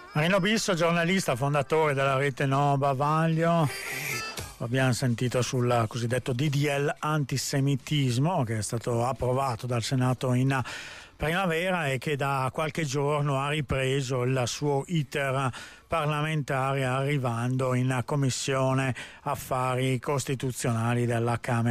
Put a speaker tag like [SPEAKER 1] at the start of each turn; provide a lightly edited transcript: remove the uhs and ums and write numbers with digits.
[SPEAKER 1] Marino Bisso, giornalista, fondatore della rete No Bavaglio. Abbiamo sentito sul cosiddetto DDL antisemitismo, che è stato approvato dal Senato in primavera e che da qualche giorno ha ripreso il suo iter parlamentare, arrivando in Commissione Affari Costituzionali della Camera